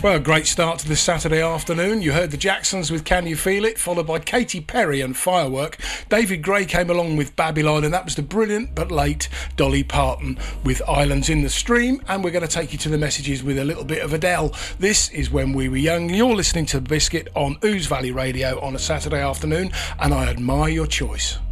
Well, a great start to this Saturday afternoon. You heard the Jacksons with Can You Feel It, followed by Katy Perry and Firework. David Gray came along with Babylon, and that was the brilliant but late Dolly Parton with Islands in the Stream. And we're going to take you to the messages with a little bit of Adele. This is When We Were Young. You're listening to Biscuit on Ouse Valley Radio on a Saturday afternoon, and I admire your choice.